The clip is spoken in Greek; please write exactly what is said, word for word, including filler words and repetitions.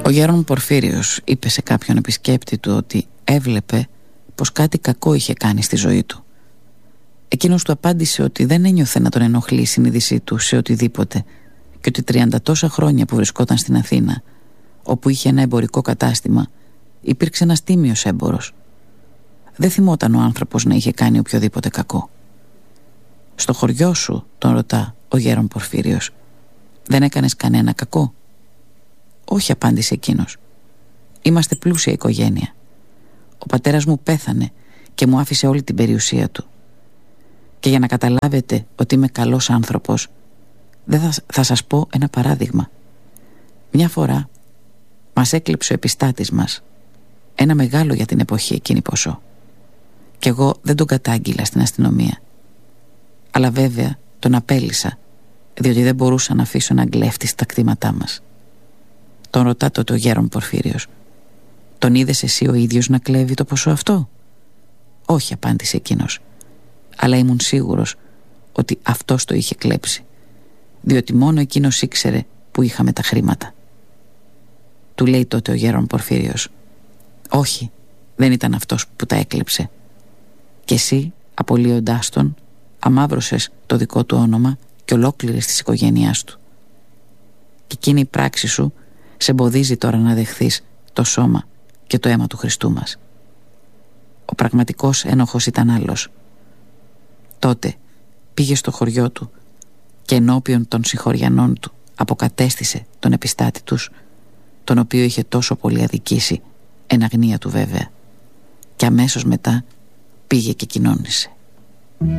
Ο Γέρον Πορφύριος είπε σε κάποιον επισκέπτη του ότι έβλεπε πως κάτι κακό είχε κάνει στη ζωή του. Εκείνος του απάντησε ότι δεν ένιωθε να τον ενοχλεί η συνείδησή του σε οτιδήποτε και ότι τριάντα τόσα χρόνια που βρισκόταν στην Αθήνα, όπου είχε ένα εμπορικό κατάστημα, υπήρξε ένας τίμιος έμπορος. Δεν θυμόταν ο άνθρωπος να είχε κάνει οποιοδήποτε κακό. «Στο χωριό σου», τον ρωτά ο Γέρον Πορφύριος, «δεν έκανες κανένα κακό?» «Όχι», απάντησε εκείνος. «Είμαστε πλούσια οικογένεια. Ο πατέρας μου πέθανε και μου άφησε όλη την περιουσία του. Και για να καταλάβετε ότι είμαι καλός άνθρωπος, δεν θα, θα σας πω ένα παράδειγμα. Μια φορά μας έκλειψε ο επιστάτης μας ένα μεγάλο για την εποχή εκείνη ποσό. Κι εγώ δεν τον κατάγγειλα στην αστυνομία. Αλλά βέβαια τον απέλυσα, διότι δεν μπορούσα να αφήσω έναν κλέφτη στα κτήματά μας». Τον ρωτά τότε ο Γέρον Πορφύριος, «Τον είδες εσύ ο ίδιος να κλέβει το ποσό αυτό?» «Όχι», απάντησε εκείνος, «αλλά ήμουν σίγουρος ότι αυτός το είχε κλέψει, διότι μόνο εκείνος ήξερε που είχαμε τα χρήματα». Του λέει τότε ο Γέρον Πορφύριος, «Όχι, δεν ήταν αυτός που τα έκλεψε. Και εσύ, απολύοντάς τον, αμαύρωσες το δικό του όνομα και ολόκληρης της οικογένειάς του. Και εκείνη η πράξη σου σε εμποδίζει τώρα να δεχθείς το σώμα και το αίμα του Χριστού μας». Ο πραγματικός ένοχος ήταν άλλος. Τότε πήγε στο χωριό του και ενώπιον των συγχωριανών του αποκατέστησε τον επιστάτη τους, τον οποίο είχε τόσο πολύ αδικήσει, εν αγνία του βέβαια, και αμέσως μετά πήγε και κοινώνησε.